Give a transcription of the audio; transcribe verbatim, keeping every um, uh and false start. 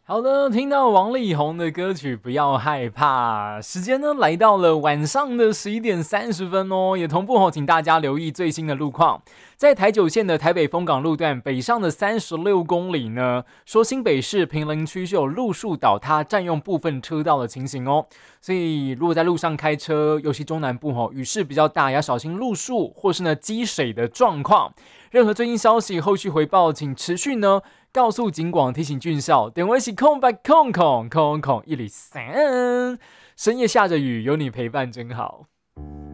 好的，听到王力宏的歌曲不要害怕。时间呢来到了晚上的十一点三十分哦，也同步哦，请大家留意最新的路况。在台九线的台北丰港路段北上的三十六公里呢，说新北市坪林区是有路树倒塌占用部分车道的情形哦，所以如果在路上开车，尤其中南部哦，雨势比较大，要小心路树或是呢积水的状况。任何最新消息后续回报，请持续呢告诉警广提醒俊校，点位是空白空空空空一里三。深夜下着雨，有你陪伴真好。